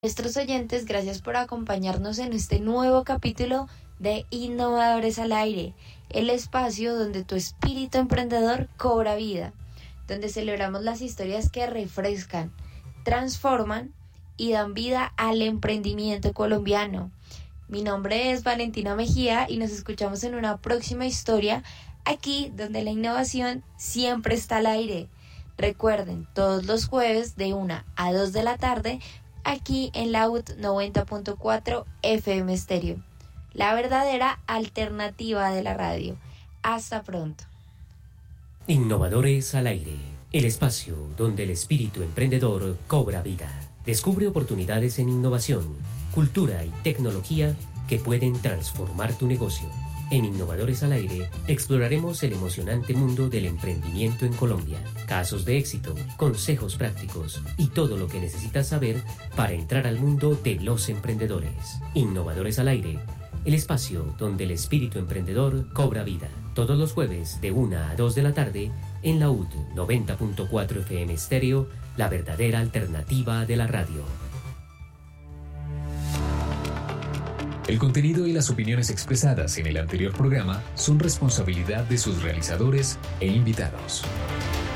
Nuestros oyentes, gracias por acompañarnos en este nuevo capítulo de Innovadores al Aire, el espacio donde tu espíritu emprendedor cobra vida, donde celebramos las historias que refrescan, transforman y dan vida al emprendimiento colombiano. Mi nombre es Valentina Mejía y nos escuchamos en una próxima historia, aquí donde la innovación siempre está al aire. Recuerden, todos los jueves de 1 a 2 de la tarde, aquí en la UT 90.4 FM Stereo, la verdadera alternativa de la radio. Hasta pronto. Innovadores al Aire, el espacio donde el espíritu emprendedor cobra vida. Descubre oportunidades en innovación, cultura y tecnología que pueden transformar tu negocio. En Innovadores al Aire exploraremos el emocionante mundo del emprendimiento en Colombia, casos de éxito, consejos prácticos y todo lo que necesitas saber para entrar al mundo de los emprendedores. Innovadores al Aire, el espacio donde el espíritu emprendedor cobra vida. Todos los jueves de 1 a 2 de la tarde en la UT 90.4 FM Stereo, la verdadera alternativa de la radio. El contenido y las opiniones expresadas en el anterior programa son responsabilidad de sus realizadores e invitados.